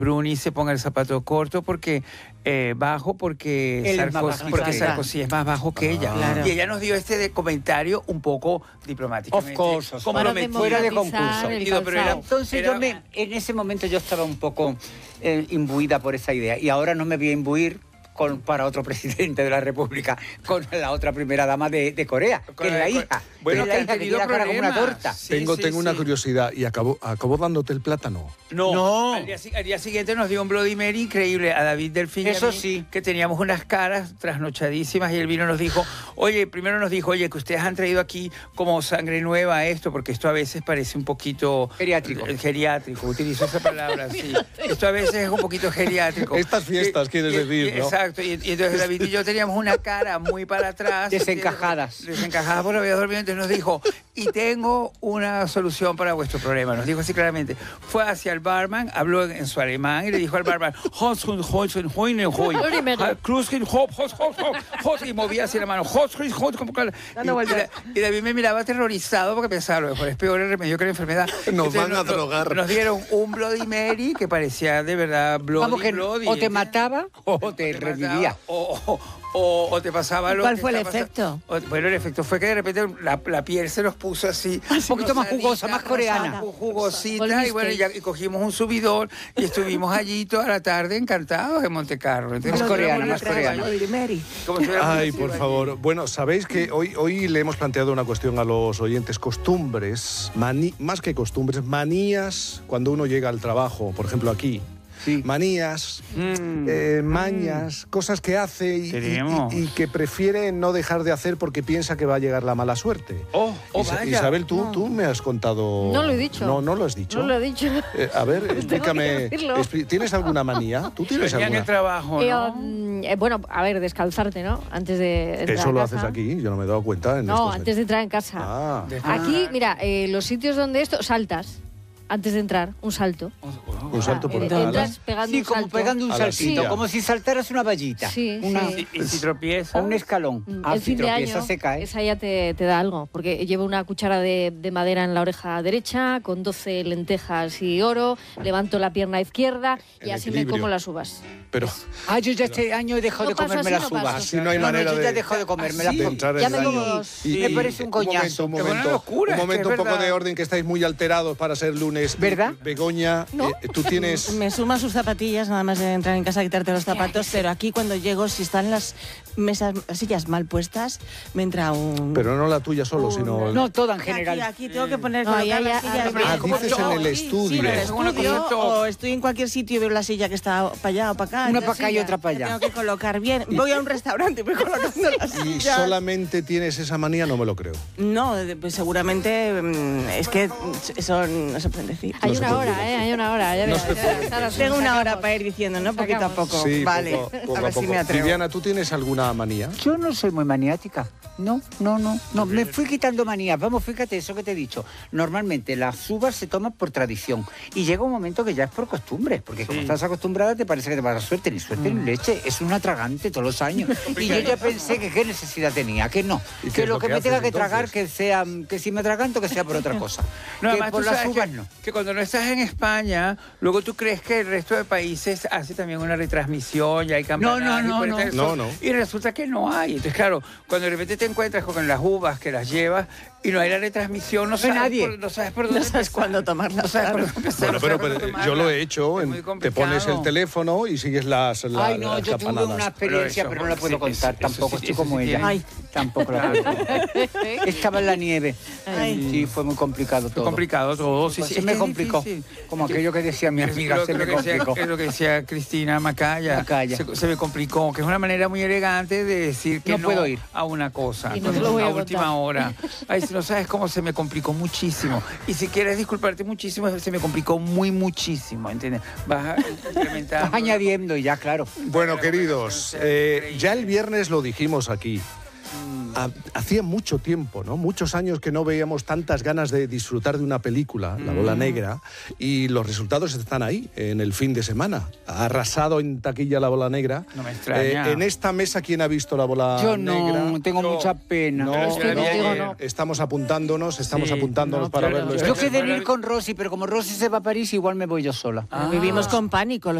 Bruni se ponga el zapato corto porque bajo, porque Sarkozy es más bajo que ella. Claro. Y ella nos dio este comentario un poco diplomáticamente. Of course, fuera de concurso. Entonces en ese momento yo estaba un poco imbuida por esa idea y ahora no me voy a imbuir para otro presidente de la República, con la otra primera dama de Corea, que es la hija. Bueno, que es la hija que tiene la cara como una torta. Tengo una curiosidad. ¿Y acabó dándote el plátano? No. Al día siguiente nos dio un Bloody Mary increíble a David Delfín. Eso sí. Que teníamos unas caras trasnochadísimas y él vino y nos dijo, primero nos dijo, que ustedes han traído aquí como sangre nueva esto, porque esto a veces parece un poquito... Geriátrico, utilizo esa palabra, sí. Esto a veces es un poquito geriátrico. Estas fiestas, quieres decir, ¿no? Exacto. Y entonces David y yo teníamos una cara muy para atrás. Desencajadas porque había dormido. Entonces nos dijo, y tengo una solución para vuestro problema. Nos dijo así claramente. Fue hacia el barman, habló en su alemán y le dijo al barman, y movía así la mano. Y David me miraba aterrorizado porque pensaba, a lo mejor es peor el remedio que la enfermedad. Nos van a drogar. Nos dieron un Bloody Mary que parecía de verdad Bloody. O te mataba o te revivía. O te pasaba lo ¿Cuál que fue el está efecto? Bueno, el efecto fue que de repente la piel se nos puso así. Un poquito más jugosa, más coreana. Jugosita. Y bueno, y cogimos un subidón y estuvimos allí toda la tarde encantados en Montecarlo. Más coreana. Ay, por favor. Bueno, sabéis que hoy le hemos planteado una cuestión a los oyentes. Costumbres, más que costumbres, manías cuando uno llega al trabajo, por ejemplo aquí. Sí. Manías, mañas, cosas que hace y que prefiere no dejar de hacer porque piensa que va a llegar la mala suerte. Vaya. Isabel, tú me has contado... No lo he dicho. No lo has dicho. No lo he dicho. A ver, explícame. ¿Tienes alguna manía? ¿Tú tienes alguna? En el trabajo, ¿no? Bueno, a ver, descalzarte, ¿no? Antes de entrar Eso lo a casa. haces aquí, yo no me he dado cuenta. Antes de entrar en casa. Aquí, mira, los sitios donde saltas. Antes de entrar, un salto. Un salto por entras pegando un salto. Como pegando un saltito, como si saltaras una vallita. Sí. Y si tropiezas. O un escalón. El fin de año, se cae. esa ya te da algo, porque llevo una cuchara de madera en la oreja derecha, con 12 lentejas y oro, levanto la pierna izquierda y así me como las uvas. Pero... yo ya este año he dejado de comerme las uvas. Así no hay manera yo ya he dejado de comerme las uvas. Ya me como me parece un coñazo. Un momento, un poco de orden, que estáis muy alterados para ser lunes. ¿Verdad? Begoña, tú tienes... Me suma sus zapatillas, nada más de entrar en casa a quitarte los zapatos, pero aquí cuando llego, si están las sillas mal puestas, me entra un... Pero no la tuya solo, sino... No, toda en general. Aquí tengo que poner... dices en el estudio. Sí, en el estudio, o estoy en cualquier sitio y veo la silla que está para allá o para acá. Una para acá y otra para allá. Tengo que colocar bien. Voy a un restaurante y voy colocando las sillas. ¿Y solamente tienes esa manía? No me lo creo. No, pues seguramente es que eso no se puede decir. Hay una hora. Tengo una hora para ir diciendo, ¿no? Poquito a poco. Sí, vale, poco a ver si me atrevo. Viviana, ¿tú tienes alguna manía? Yo no soy muy maniática. No. Me fui quitando manías. Vamos, fíjate eso que te he dicho. Normalmente las uvas se toman por tradición. Y llega un momento que ya es por costumbre. Porque como estás acostumbrada, te parece que te va a dar suerte. Ni suerte ni leche. Es un atragante todos los años. Y yo ya pensé que qué necesidad tenía. Que no. Que lo que me tenga que tragar, que si me atraganto, que sea por otra cosa. No, que además por las uvas no. Que cuando no estás en España, luego tú crees que el resto de países hace también una retransmisión, ya hay campanas. No. Y resulta que no hay. Entonces, claro, cuando de repente te encuentras con las uvas que las llevas y no hay la retransmisión, no sabes por dónde no sabes cuándo tomarla. No sabes por dónde empezar. Bueno, pero yo lo he hecho. Te pones el teléfono y sigues las Ay, no, yo tuve una experiencia, pero no la puedo contar tampoco. Estoy como ella. Ay, tampoco la puedo contar. Estaba en la nieve. Sí, fue muy complicado todo. Complicado todo, sí. Se me complicó. Como aquello que decía mi amiga, se me complicó. Es lo que decía Cristina Macaya. Se me complicó, que es una manera muy elegante de decir que no puedo ir a una cosa. Y no te lo voy a última hora. Ay, si no sabes cómo se me complicó muchísimo. Y si quieres disculparte muchísimo, se me complicó muchísimo, ¿entiendes? Vas añadiendo y ya, claro. Bueno, queridos, ya el viernes lo dijimos aquí. hacía mucho tiempo, ¿no? Muchos años que no veíamos tantas ganas de disfrutar de una película, La Bola Negra, y los resultados están ahí, en el fin de semana. Ha arrasado en taquilla La Bola Negra. No me extraña. En esta mesa, ¿quién ha visto La Bola Negra? Yo no, tengo mucha pena. No. Estamos apuntándonos para verlo. Yo quedé ir con Rosy, pero como Rosy se va a París, igual me voy yo sola. Vivimos con pánico.